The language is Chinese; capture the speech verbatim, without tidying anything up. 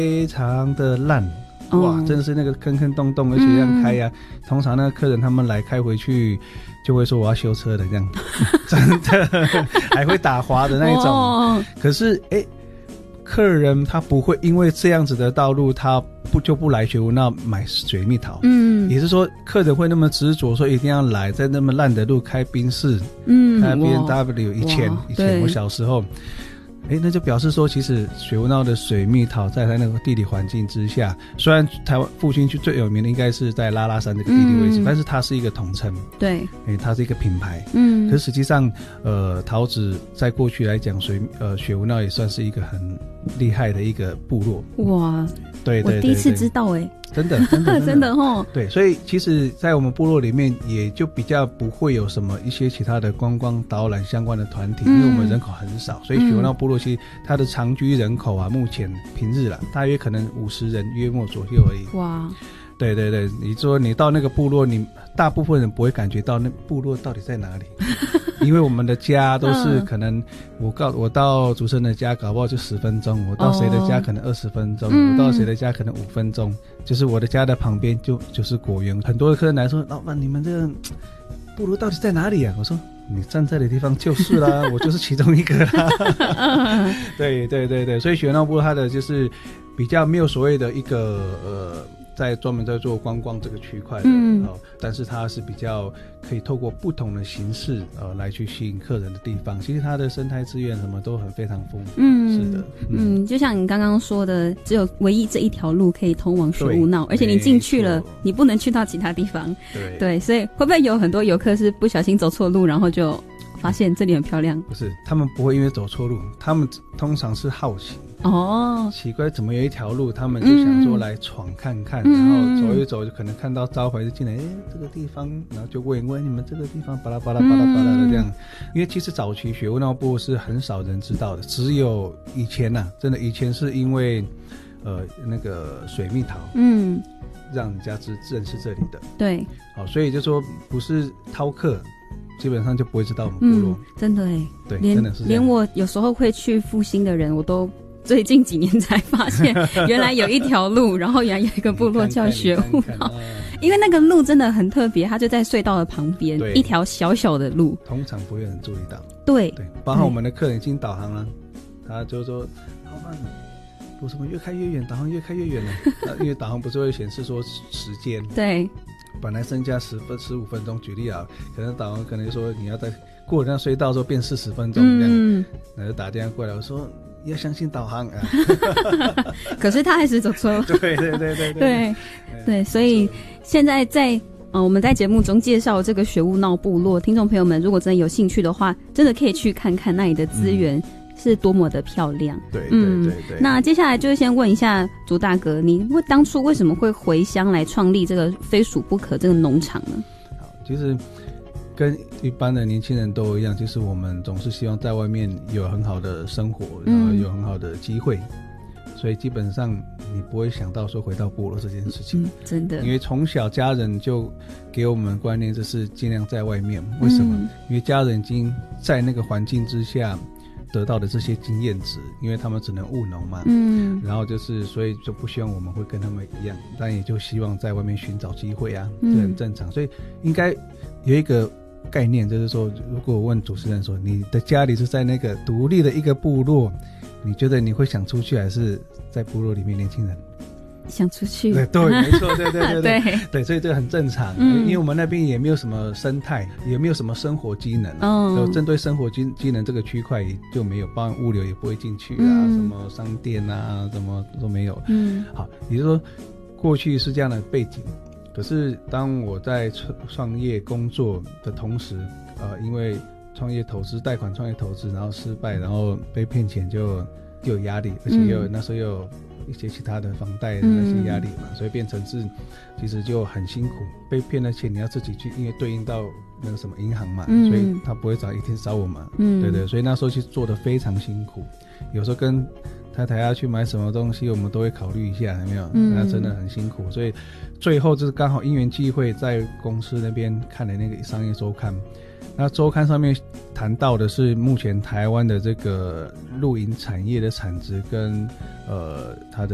非常的烂。哇，真的是那个坑坑洞洞，而且这样开呀、啊嗯。通常那个客人他们来开回去，就会说我要修车的这样，真的还会打滑的那一种。可是哎，客人他不会因为这样子的道路，他不就不来学文闹买水蜜桃。嗯，也是说客人会那么执着，说一定要来，在那么烂的路开宾士，嗯，开 B M W， 以前以前我小时候。哎，那就表示说，其实水文闹的水蜜桃在它那个地理环境之下，虽然台湾复兴区最有名的应该是在拉拉山这个地理位置，嗯、但是它是一个统称， 对， 哎，它是一个品牌，嗯，可是实际上，呃，桃子在过去来讲，水呃水文闹也算是一个很厉害的一个部落， 哇， 对 对, 对, 对， 我第一次知道哎。 真的，真的， 真的齁。 对，所以其实，在我们部落里面，也就比较不会有什么一些其他的观光导览相关的团体，嗯、因为我们人口很少，所以雪文闹部落其实它的常居人口啊，目前平日啦，大约可能五十人约莫左右而已。哇。对对对，你说你到那个部落，你大部分人不会感觉到那部落到底在哪里，因为我们的家都是可能我告我到主持人的家搞不好就十分钟，我到谁的家可能二十分钟，哦、我到谁的家可能五分钟，嗯、就是我的家的旁边就就是果园。很多的客人来说，老板你们这个部落到底在哪里啊？我说你站在的地方就是啦，我就是其中一个啦。对对对对，所以雪文闹部落它的就是比较没有所谓的一个呃。在专门在做观光这个区块的，嗯、哦，但是它是比较可以透过不同的形式呃来去吸引客人的地方。其实它的生态资源什么都很非常丰富，嗯，是的， 嗯，嗯就像你刚刚说的，只有唯一这一条路可以通往水雾闹，而且你进去了，你不能去到其他地方，对，对，所以会不会有很多游客是不小心走错路，然后就发现这里很漂亮？ 不是，他们不会因为走错路，他们通常是好奇。哦，奇怪，怎么有一条路，他们就想说来闯看看，嗯、然后走一走，就可能看到招牌就进来，哎，这个地方，然后就问一问你们这个地方巴拉巴拉巴拉巴拉的这样。嗯、因为其实早期雪文闹部是很少人知道的，只有以前呐、啊，真的以前是因为呃那个水蜜桃，嗯，让人家知认识这里的。对，好，所以就说不是饕客。基本上就不会知道我们部落， 嗯、真的哎， 对， 真的是连我有时候会去复兴的人，我都最近几年才发现，原来有一条路，然后原来有一个部落叫雪雾闹，因为那个路真的很特别，它就在隧道的旁边，一条小小的路， 通常不会有人注意到。 对对，包括我们的客人已经导航了，他就说好慢了。路什么越开越远，导航越开越远了，因为导航不是会显示说时间，对，本来剩下十分十五分钟，举例啊，可能导航可能说你要在过那隧道的时候变四十分钟这样，嗯，那就打电话过来，我说要相信导航啊， 可是他还是走错， 对对对对对对对，所以现在在。嗯，我们在节目中介绍这个雪雾闹部落，听众朋友们如果真的有兴趣的话，真的可以去看看那里的资源。嗯是多么的漂亮， 对对对对。 那接下来就先问一下朱大哥，你当初为什么会回乡来创立这个非属不可这个农场呢？ 好，其实跟一般的年轻人都一样，就是我们总是希望在外面有很好的生活，然后有很好的机会，嗯、所以基本上你不会想到说回到部落这件事情，嗯、真的，因为从小家人就给我们观念，就是尽量在外面。为什么？嗯、因为家人已经在那个环境之下。得到的这些经验值，因为他们只能务农嘛，嗯，然后就是所以就不希望我们会跟他们一样，但也就希望在外面寻找机会啊，嗯、这很正常。所以应该有一个概念，就是说，如果我问主持人说你的家里是在那个独立的一个部落，你觉得你会想出去，还是在部落里面年轻人？ 想出去， 对对，没错，对对对对对, 对，所以这个很正常，嗯、因为我们那边也没有什么生态，也没有什么生活机能，哦，就针对生活机机能这个区块就没有，包含物流也不会进去啊，嗯、什么商店啊，什么都没有。嗯，好，也就是说，过去是这样的背景，可是当我在创业工作的同时，呃，因为创业投资贷款创业投资，然后失败，然后被骗钱就，就有压力，而且又、嗯、那时候又有一些其他的房贷的那些压力嘛，嗯、所以变成是其实就很辛苦，被骗的钱你要自己去，因为对应到那个什么银行嘛，嗯、所以他不会找一天找我嘛，嗯、对对，所以那时候其实做得非常辛苦，有时候跟太太要去买什么东西，我们都会考虑一下，有没有？嗯，那真的很辛苦，所以最后就是刚好因缘际会，在公司那边看了那个商业周刊。那周刊上面谈到的是目前台湾的这个露营产业的产值跟呃它的